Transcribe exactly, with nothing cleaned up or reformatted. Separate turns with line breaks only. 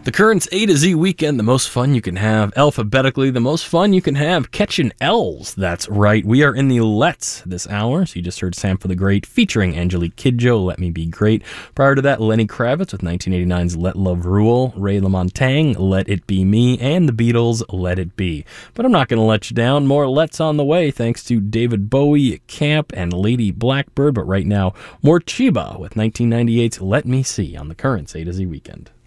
The Currents A to Z weekend, the most fun you can have alphabetically, the most fun you can have catching L's. That's right, we are in the Let's this hour. So you just heard Sam for the Great featuring Angelique Kidjo, Let Me Be Great. Prior to that, Lenny Kravitz with nineteen eighty-nine's Let Love Rule, Ray LaMontagne, Let It Be Me, and the Beatles, Let It Be. But I'm not going to let you down. More Let's on the way thanks to David Bowie, Camp, and Lady Blackbird. But right now, more Chiba with nineteen ninety-eight's Let Me See on the Currents A to Z weekend.